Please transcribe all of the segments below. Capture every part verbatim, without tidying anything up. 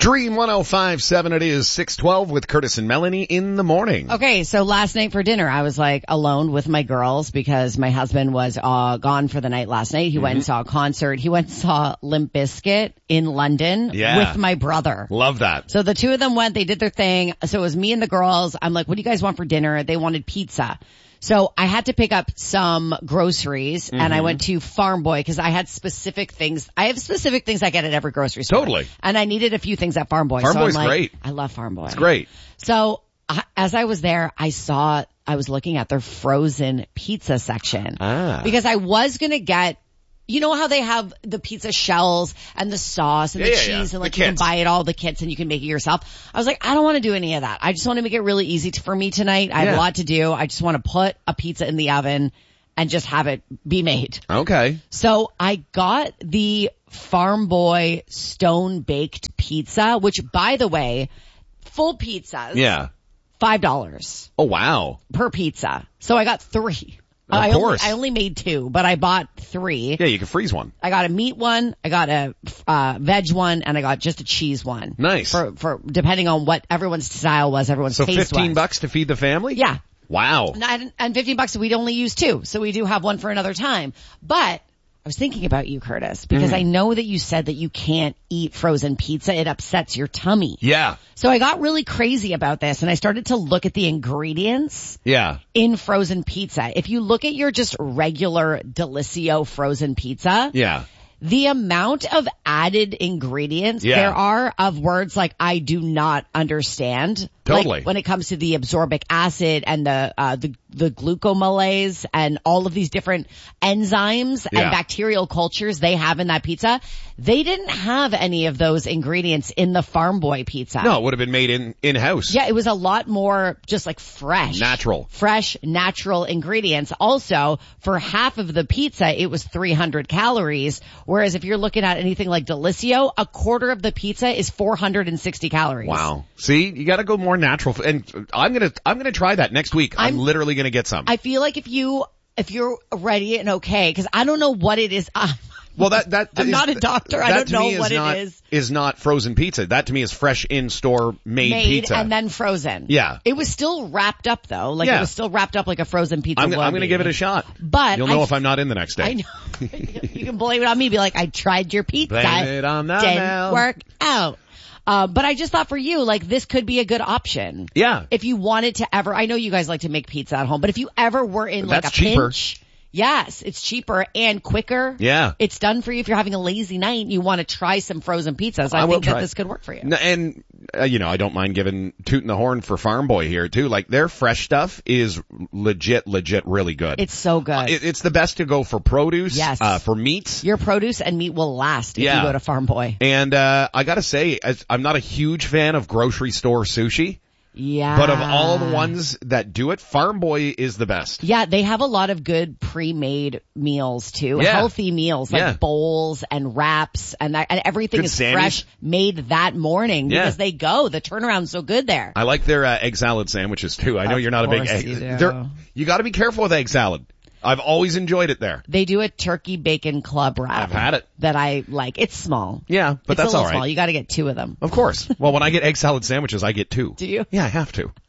Dream one oh five point seven, it is six twelve with Curtis and Melanie in the morning. Okay, so last night for dinner, I was like alone with my girls because my husband was uh gone for the night last night. He mm-hmm. went and saw a concert. He went and saw Limp Bizkit in London yeah. with my brother. Love that. So the two of them went, they did their thing. So it was me and the girls. I'm like, what do you guys want for dinner? They wanted pizza. So I had to pick up some groceries mm-hmm. and I went to Farm Boy because I had specific things. I have specific things I get at every grocery store. Totally. And I needed a few things at Farm Boy. Farm so Boy's I'm like, great. I love Farm Boy. It's great. So uh, as I was there, I saw, I was looking at their frozen pizza section. Ah. Because I was going to get, you know how they have the pizza shells and the sauce and yeah, the yeah, cheese yeah. and the like you kits. can buy it all the kits and you can make it yourself. I was like, I don't want to do any of that. I just want to make it really easy to, for me tonight. I have yeah. a lot to do. I just want to put a pizza in the oven and just have it be made. Okay. So I got the Farm Boy stone baked pizza, which by the way, full pizzas. Yeah. five dollars. Oh wow. Per pizza. So I got three. Of I course. Only, I only made two, but I bought three. Yeah, you can freeze one. I got a meat one, I got a uh veg one, and I got just a cheese one. Nice. For for depending on what everyone's style was, everyone's so taste was. So fifteen bucks to feed the family? Yeah. Wow. And, and fifteen bucks, we'd only use two, so we do have one for another time. But I was thinking about you, Curtis, because mm. I know that you said that you can't eat frozen pizza. It upsets your tummy. Yeah. So I got really crazy about this and I started to look at the ingredients. Yeah. In frozen pizza. If you look at your just regular Delissio frozen pizza. Yeah. The amount of added ingredients yeah. there are of words like I do not understand. Totally. Like when it comes to the absorbic acid and the, uh, the, the glucomalase and all of these different enzymes yeah. and bacterial cultures they have in that pizza. They didn't have any of those ingredients in the Farm Boy pizza. No, it would have been made in, in-house. Yeah, it was a lot more just like fresh. Natural. Fresh, natural ingredients. Also, for half of the pizza, it was three hundred calories. Whereas if you're looking at anything like Delissio, a quarter of the pizza is four hundred sixty calories. Wow. See, you gotta go more natural. And I'm gonna, I'm gonna try that next week. I'm, I'm literally gonna get some. I feel like if you, if you're ready and okay, cause I don't know what it is. Uh, well, that, that, I'm is, not a doctor. I don't know what not, it is. Is not frozen pizza. That to me is fresh in-store made, made pizza. and then frozen. Yeah. It was still wrapped up though. Like yeah. it was still wrapped up like a frozen pizza. I'm, I'm gonna give it a shot. But you'll know I, if I'm not in the next day. I know. You can blame it on me. Be like, I tried your pizza. Blame it on that Didn't now. work out. Uh, but I just thought for you, like, this could be a good option. Yeah. If you wanted to ever, I know you guys like to make pizza at home, but if you ever were in like That's a cheaper. pinch. Yes, it's cheaper and quicker. Yeah. It's done for you if you're having a lazy night and you want to try some frozen pizzas. I, I think that try. this could work for you. No, and, uh, you know, I don't mind giving tooting the horn for Farm Boy here too. Like their fresh stuff is legit, legit really good. It's so good. Uh, it, it's the best to go for produce. Yes. Uh, for meats. Your produce and meat will last if yeah. you go to Farm Boy. And, uh, I gotta say, as, I'm not a huge fan of grocery store sushi. Yeah. But of all the ones that do it, Farm Boy is the best. Yeah, they have a lot of good pre-made meals too. Yeah. Healthy meals like yeah. bowls and wraps and that, and everything good is Sammys. fresh, made that morning yeah. because they go. The turnaround's so good there. I like their uh, egg salad sandwiches too. I know Of you're not a big course egg. you do. They're- You got to be careful with egg salad. I've always enjoyed it there. They do a turkey bacon club wrap. I've had it. That I like. It's small. Yeah, but it's that's a little all right. small. You got to get two of them. Of course. Well, when I get egg salad sandwiches, I get two. Do you? Yeah, I have to.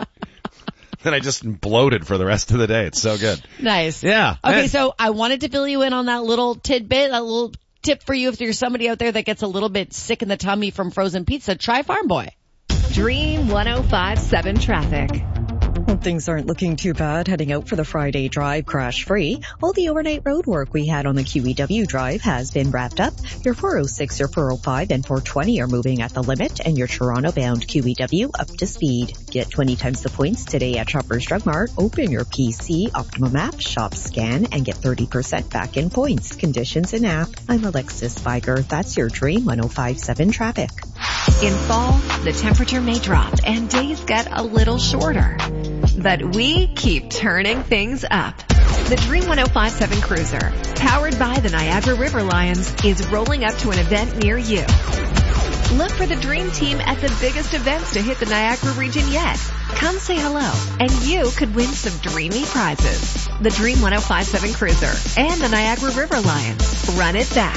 Then I just bloated for the rest of the day. It's so good. Nice. Yeah. Okay, And- so I wanted to fill you in on that little tidbit, a little tip for you if there's somebody out there that gets a little bit sick in the tummy from frozen pizza. Try Farm Boy. Dream one oh five point seven traffic. Well, things aren't looking too bad heading out for the Friday drive crash-free. All the overnight road work we had on the Q E W drive has been wrapped up. Your four oh six, your four oh five, and four twenty are moving at the limit, and your Toronto-bound Q E W up to speed. Get twenty times the points today at Shoppers Drug Mart. Open your P C, Optimum app, shop, scan, and get thirty percent back in points. Conditions in app. I'm Alexis Spiger. That's your Dream one oh five point seven traffic. In fall, the temperature may drop and days get a little shorter. But we keep turning things up. The Dream one oh five point seven Cruiser, powered by the Niagara River Lions, is rolling up to an event near you. Look for the Dream Team at the biggest events to hit the Niagara region yet. Come say hello, and you could win some dreamy prizes. The Dream one oh five point seven Cruiser and the Niagara River Lions. Run it back.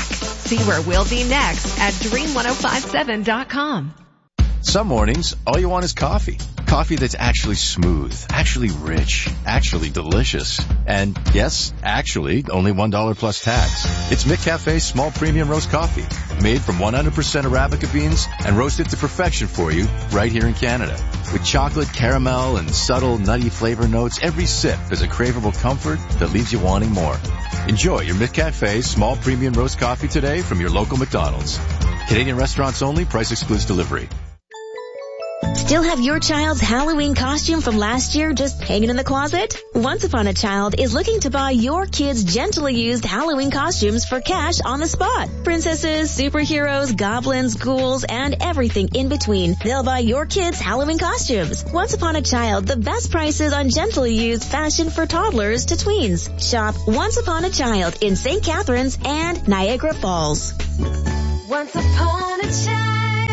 See where we'll be next at dream ten fifty-seven dot com. Some mornings, all you want is coffee. Coffee that's actually smooth, actually rich, actually delicious. And yes, actually, only one dollar plus tax. It's McCafe's small premium roast coffee, made from one hundred percent Arabica beans and roasted to perfection for you right here in Canada. With chocolate, caramel, and subtle nutty flavor notes, every sip is a craveable comfort that leaves you wanting more. Enjoy your McCafe small premium roast coffee today from your local McDonald's. Canadian restaurants only, price excludes delivery. Still have your child's Halloween costume from last year just hanging in the closet? Once Upon a Child is looking to buy your kids' gently used Halloween costumes for cash on the spot. Princesses, superheroes, goblins, ghouls, and everything in between. They'll buy your kids' Halloween costumes. Once Upon a Child, the best prices on gently used fashion for toddlers to tweens. Shop Once Upon a Child in Saint Catharines and Niagara Falls. Once upon a child.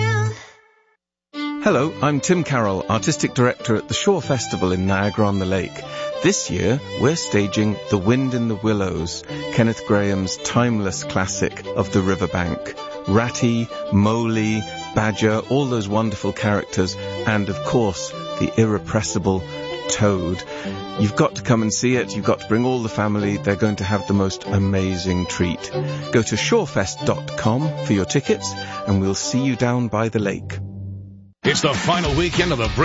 Hello, I'm Tim Carroll, Artistic Director at the Shore Festival in Niagara-on-the-Lake. This year, we're staging The Wind in the Willows, Kenneth Grahame's timeless classic of the riverbank. Ratty, Mowgli, Badger, all those wonderful characters, and of course, the irrepressible Toad. You've got to come and see it. You've got to bring all the family. They're going to have the most amazing treat. Go to shorefest dot com for your tickets, and we'll see you down by the lake. It's the final weekend of the